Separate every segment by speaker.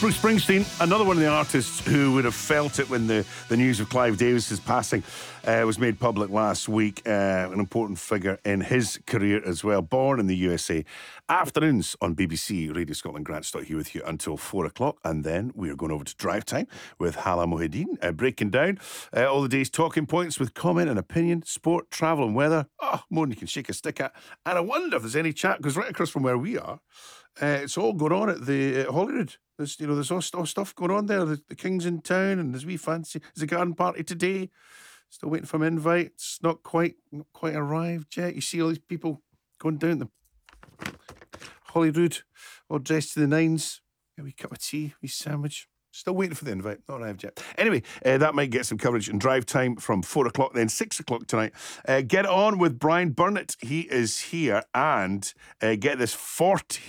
Speaker 1: Bruce Springsteen, another one of the artists who would have felt it when the news of Clive Davis's passing was made public last week. An important figure in his career as well. Born in the USA. Afternoons on BBC Radio Scotland. Grant Stott here with you until 4 o'clock. And then we're going over to Drive Time with Hala Mohideen, breaking down all the day's talking points with comment and opinion, sport, travel and weather. Oh, more than you can shake a stick at. And I wonder if there's any chat, because right across from where we are, it's all going on at the Holyrood. There's all stuff going on there. The King's in town, and there's wee fancy. There's a garden party today. Still waiting for an invite. It's not quite arrived yet. You see all these people going down the Holyrood, all dressed to the nines. A wee cup of tea, wee sandwich. Still waiting for the invite. Not arrived yet. Anyway, that might get some coverage in Drive Time from 4 o'clock, then 6 o'clock tonight. Get on with Brian Burnett. He is here, and get this 40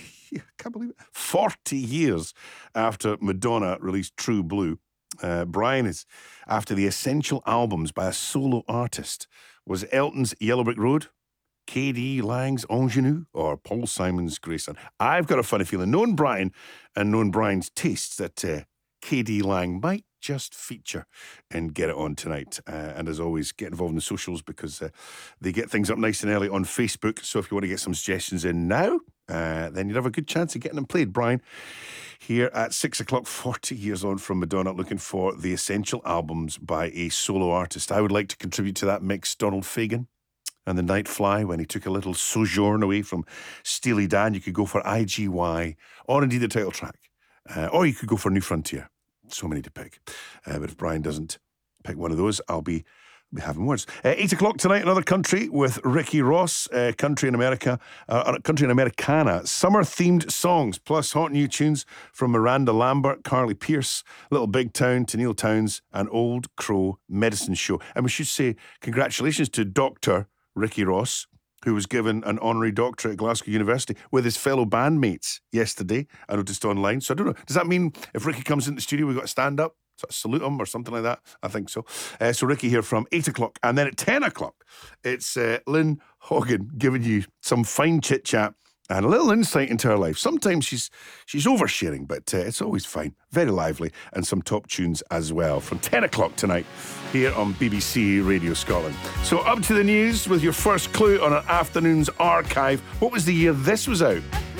Speaker 1: years after Madonna released True Blue. Brian is after the essential albums by a solo artist. Was Elton's Yellow Brick Road, K.D. Lang's Ingenue, or Paul Simon's Graceland? I've got a funny feeling, knowing Brian and knowing Brian's tastes, that K.D. Lang might just feature and Get It On tonight. And as always, get involved in the socials, because they get things up nice and early on Facebook. So if you want to get some suggestions in now, then you'd have a good chance of getting them played. Brian here at 6 o'clock, 40 years on from Madonna, looking for the essential albums by a solo artist. I would like to contribute to that mix Donald Fagen and The Night Fly, when he took a little sojourn away from Steely Dan. You could go for IGY, or indeed the title track, or you could go for New Frontier. So many to pick. But if Brian doesn't pick one of those, I'll be having words. 8 o'clock tonight, another country with Ricky Ross, Country in America, Country in Americana, summer-themed songs, plus hot new tunes from Miranda Lambert, Carly Pearce, Little Big Town, Tenille Townes, and Old Crow Medicine Show. And we should say congratulations to Dr. Ricky Ross, who was given an honorary doctorate at Glasgow University with his fellow bandmates yesterday. I noticed online. So I don't know. Does that mean if Ricky comes into the studio, we've got to stand up, sort of salute him or something like that? I think so. So Ricky here from 8 o'clock. And then at 10 o'clock, it's Lynn Hogan giving you some fine chit-chat and a little insight into her life. Sometimes she's oversharing, but it's always fine. Very lively, and some top tunes as well from 10 o'clock tonight here on BBC Radio Scotland. So up to the news with your first clue on an afternoon's archive. What was the year this was out?